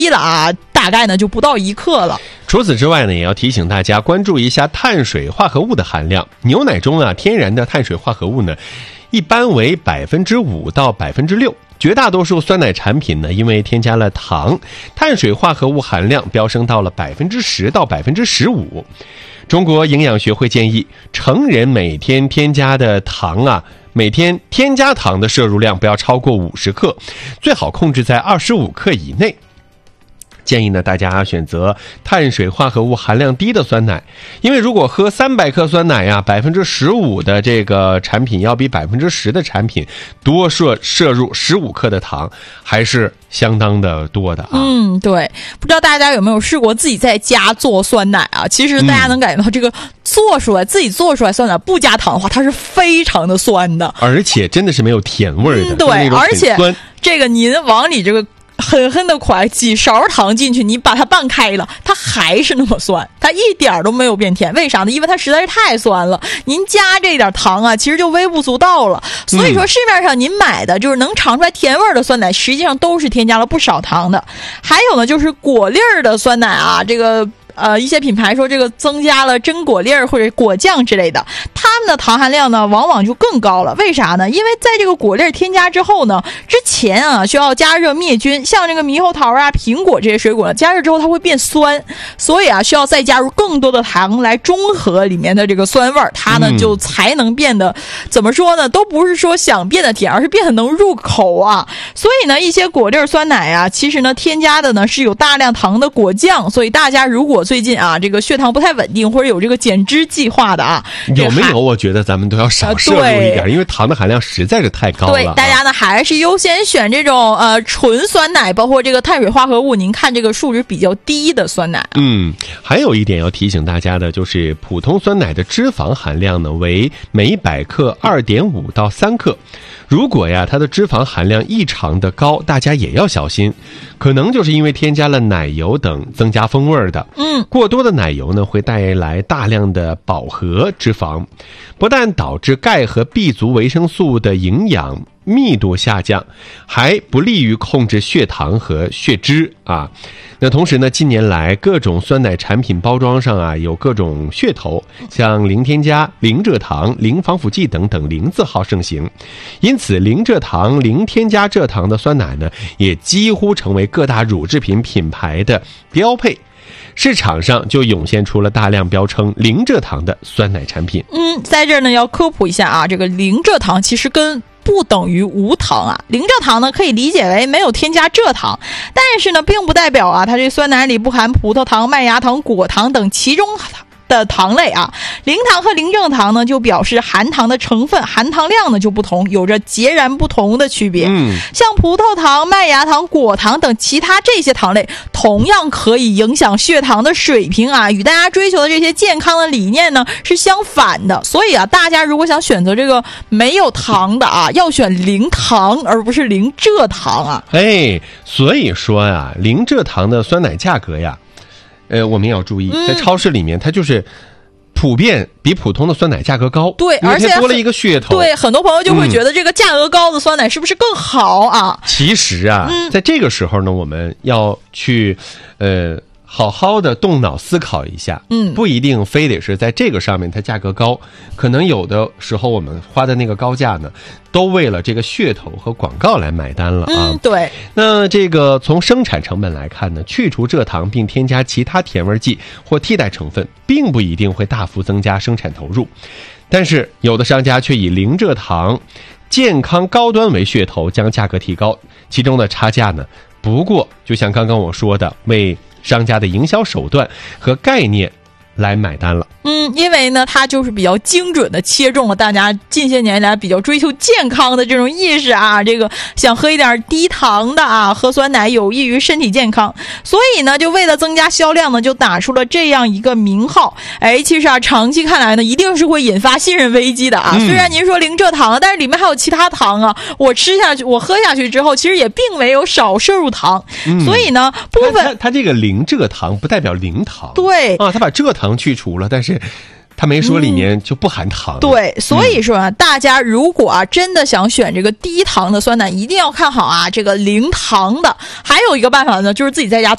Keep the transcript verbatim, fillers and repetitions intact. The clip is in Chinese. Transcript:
低了啊，大概呢就不到一克了。 除此之外呢，也要提醒大家关注一下碳水化合物的含量。牛奶中啊，天然的碳水化合物呢，一般为百分之五到百分之六。绝大多数酸奶产品呢，因为添加了糖，碳水化合物含量飙升到了百分之十到百分之十五。中国营养学会建议，成人每天添加的糖啊，每天添加糖的摄入量不要超过五十克，最好控制在二十五克以内。建议呢，大家选择碳水化合物含量低的酸奶，因为如果喝三百克酸奶呀，百分之十五的这个产品要比百分之十的产品多摄摄入十五克的糖，还是相当的多的啊。 嗯，对，不知道大家有没有试过自己在家做酸奶啊？其实大家能感觉到这个做出来、嗯、自己做出来酸奶不加糖的话，它是非常的酸的， 而且真的是没有甜味的。 嗯、对，而且这个您往里这个。狠狠的蒯几勺糖进去，你把它拌开了，它还是那么酸，它一点都没有变甜。为啥呢？因为它实在是太酸了，您加这点糖啊，其实就微不足道了。所以说市面上您买的就是能尝出来甜味的酸奶，实际上都是添加了不少糖的。还有呢，就是果粒儿的酸奶啊，这个呃，一些品牌说这个增加了真果粒儿或者果酱之类的，它们的糖含量呢往往就更高了。为啥呢？因为在这个果粒儿添加之后呢，之前啊需要加热灭菌，像这个猕猴桃啊、苹果这些水果呢，加热之后它会变酸，所以啊需要再加入更多的糖来中和里面的这个酸味儿，它呢、嗯、就才能变得怎么说呢？都不是说想变得甜，而是变得能入口啊。所以呢，一些果粒儿酸奶啊，其实呢添加的呢是有大量糖的果酱，所以大家如果最近啊这个血糖不太稳定或者有这个减脂计划的啊， 有没有？我觉得咱们都要少摄入一点，因为糖的含量实在是太高了。 对，大家呢还是优先选这种呃纯酸奶，包括这个碳水化合物，您看这个数值比较低的酸奶。 嗯，还有一点要提醒大家的就是，普通酸奶的脂肪含量呢为每百克 二点五到三克。如果呀它的脂肪含量异常的高，大家也要小心，可能就是因为添加了奶油等增加风味的。嗯，过多的奶油呢会带来大量的饱和脂肪，不但导致钙和 B 族维生素的营养密度下降，还不利于控制血糖和血脂啊。那同时呢，近年来各种酸奶产品包装上啊有各种噱头，像零添加、零蔗糖、零防腐剂等等零字号盛行，因此零蔗糖、零添加蔗糖的酸奶呢，也几乎成为各大乳制品品牌的标配。市场上就涌现出了大量标称零蔗糖的酸奶产品。 嗯，在这儿呢要科普一下啊，这个零蔗糖其实跟不等于无糖啊，零蔗糖呢可以理解为没有添加蔗糖，但是呢并不代表啊它这酸奶里不含葡萄糖、麦芽糖、果糖等其中的糖类啊。零糖和零蔗糖呢就表示含糖的成分含糖量呢就不同，有着截然不同的区别。嗯，像葡萄糖、麦芽糖、果糖等其他这些糖类同样可以影响血糖的水平啊，与大家追求的这些健康的理念呢是相反的。所以啊，大家如果想选择这个没有糖的啊，要选零糖而不是零蔗糖啊。 哎，所以说呀，零蔗糖的酸奶价格呀，呃，我们也要注意，在超市里面它就是普遍比普通的酸奶价格高。 对，而且多了一个噱头。 对，很多朋友就会觉得这个价格高的酸奶是不是更好啊？ 嗯、其实啊、嗯，在这个时候呢，我们要去呃好好的动脑思考一下。嗯，不一定非得是在这个上面它价格高，可能有的时候我们花的那个高价呢，都为了这个噱头和广告来买单了啊。 嗯，对。 那这个从生产成本来看呢，去除蔗糖并添加其他甜味剂或替代成分，并不一定会大幅增加生产投入。但是有的商家却以零蔗糖、健康高端为噱头，将价格提高，其中的差价呢，不过就像刚刚我说的，为商家的营销手段和概念来买单了。 嗯，因为呢它就是比较精准的切中了大家近些年来比较追求健康的这种意识啊，这个想喝一点低糖的啊，喝酸奶有益于身体健康，所以呢就为了增加销量呢，就打出了这样一个名号。哎，其实啊长期看来呢，一定是会引发信任危机的啊。嗯、虽然您说零蔗糖，但是里面还有其他糖啊，我吃下去我喝下去之后其实也并没有少摄入糖。嗯、所以呢部分它, 它这个零蔗糖不代表零糖。 对啊，它把蔗糖去除了，但是他没说里面就不含糖、嗯、 对，所以说啊、嗯、大家如果啊真的想选这个低糖的酸奶，一定要看好啊这个零糖的。还有一个办法呢，就是自己在家